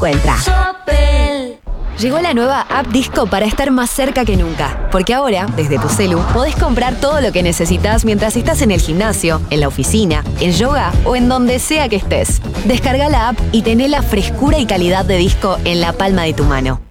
encuentra. Llegó la nueva app Disco para estar más cerca que nunca. Porque ahora, desde tu celu, podés comprar todo lo que necesitas mientras estás en el gimnasio, en la oficina, en yoga o en donde sea que estés. Descarga la app y tené la frescura y calidad de Disco en la palma de tu mano.